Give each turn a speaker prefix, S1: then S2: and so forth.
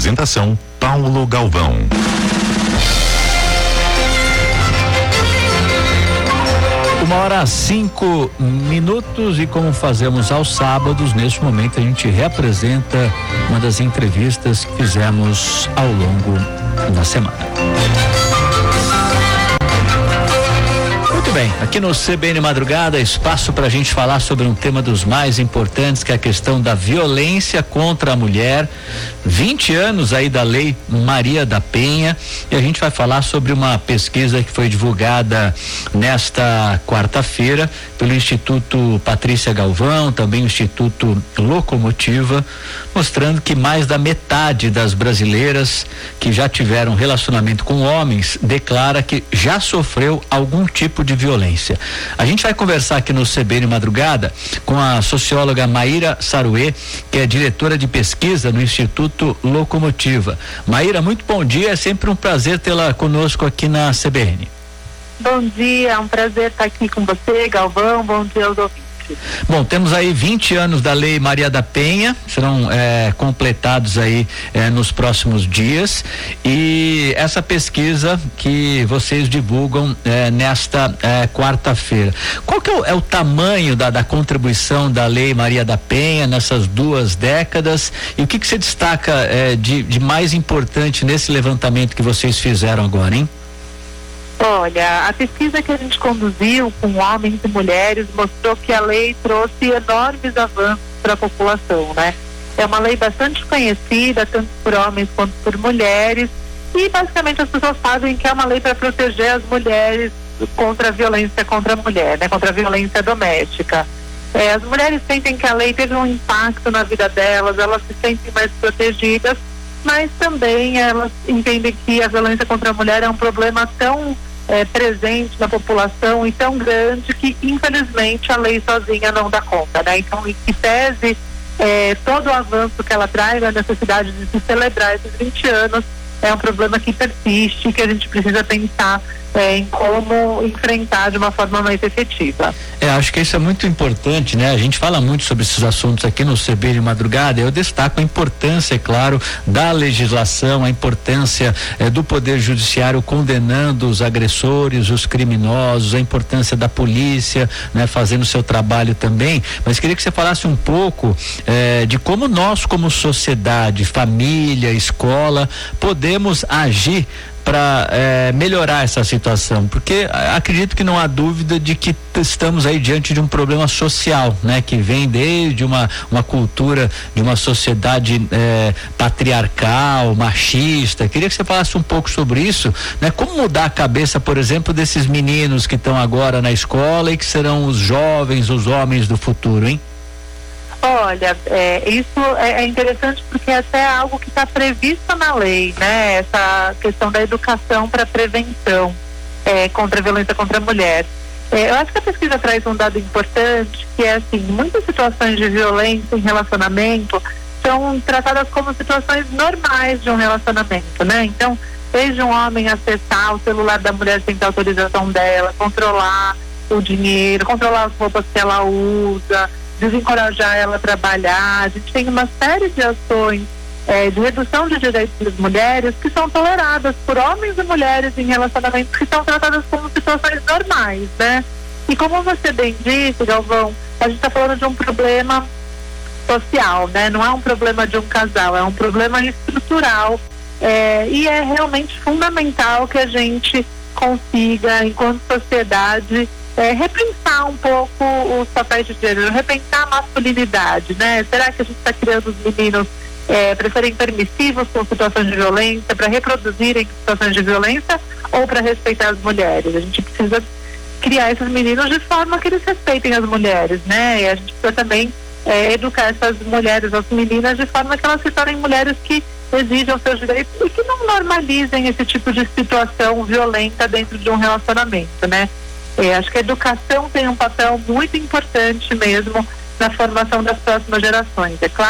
S1: Apresentação: Paulo Galvão.
S2: Uma hora 5 minutos, e como fazemos aos sábados, neste momento a gente reapresenta uma das entrevistas que fizemos ao longo da semana. Muito bem, aqui no CBN Madrugada, espaço para a gente falar sobre um tema dos mais importantes, que é a questão da violência contra a mulher. 20 anos aí da Lei Maria da Penha, e a gente vai falar sobre uma pesquisa que foi divulgada nesta quarta-feira pelo Instituto Patrícia Galvão, também o Instituto Locomotiva, mostrando que mais da metade das brasileiras que já tiveram relacionamento com homens declara que já sofreu algum tipo de violência. A gente vai conversar aqui no CBN Madrugada com a socióloga Maíra Saruê, que é diretora de pesquisa no Instituto Locomotiva. Maíra, muito bom dia, é sempre um prazer tê-la conosco aqui na CBN.
S3: Bom dia, é um prazer estar aqui com você, Galvão. Bom dia aos ouvintes.
S2: Bom, temos aí 20 anos da Lei Maria da Penha, serão completados aí nos próximos dias, e essa pesquisa que vocês divulgam nesta quarta-feira. Qual que é o tamanho da contribuição da Lei Maria da Penha nessas 2 décadas, e o que você destaca de mais importante nesse levantamento que vocês fizeram agora, hein?
S3: Olha, a pesquisa que a gente conduziu com homens e mulheres mostrou que a lei trouxe enormes avanços para a população, né? É uma lei bastante conhecida, tanto por homens quanto por mulheres, e basicamente as pessoas sabem que é uma lei para proteger as mulheres contra a violência contra a mulher, né? Contra a violência doméstica. As mulheres sentem que a lei teve um impacto na vida delas, elas se sentem mais protegidas, mas também elas entendem que a violência contra a mulher é um problema tão presente na população e tão grande que, infelizmente, a lei sozinha não dá conta, né? Então, em que pese todo o avanço que ela traz, a necessidade de se celebrar esses 20 anos, é um problema que persiste, que a gente precisa pensar em como enfrentar de uma forma mais efetiva.
S2: Acho que isso é muito importante, né? A gente fala muito sobre esses assuntos aqui no CBN Madrugada. Eu destaco a importância, é claro, da legislação, a importância do Poder Judiciário condenando os agressores, os criminosos, a importância da polícia, né, fazendo o seu trabalho também. Mas queria que você falasse um pouco de como nós, como sociedade, família, escola, podemos agir para melhorar essa situação, porque acredito que não há dúvida de que estamos aí diante de um problema social, né, que vem desde uma cultura de uma sociedade patriarcal, machista. Queria que você falasse um pouco sobre isso, né? Como mudar a cabeça, por exemplo, desses meninos que estão agora na escola e que serão os jovens, os homens do futuro, hein?
S3: Olha, isso é interessante porque até é algo que está previsto na lei, né? Essa questão da educação para prevenção contra a violência contra a mulher. Eu acho que a pesquisa traz um dado importante, que é assim, muitas situações de violência em relacionamento são tratadas como situações normais de um relacionamento, né? Então, desde um homem acessar o celular da mulher sem ter autorização dela, controlar o dinheiro, controlar as roupas que ela usa, desencorajar ela a trabalhar. A gente tem uma série de ações de redução de direitos das mulheres que são toleradas por homens e mulheres em relacionamentos que são tratadas como situações normais, né? E como você bem disse, Galvão, a gente está falando de um problema social, né? Não é um problema de um casal, é um problema estrutural, e é realmente fundamental que a gente consiga, enquanto sociedade, repensar um pouco os papéis de gênero, repensar a masculinidade, né? Será que a gente está criando os meninos para serem permissivos com situações de violência, para reproduzirem situações de violência, ou para respeitar as mulheres? A gente precisa criar esses meninos de forma que eles respeitem as mulheres, né? E a gente precisa também educar essas mulheres, as meninas, de forma que elas se tornem mulheres que exijam seus direitos e que não normalizem esse tipo de situação violenta dentro de um relacionamento, né? Acho que a educação tem um papel muito importante mesmo na formação das próximas gerações. É claro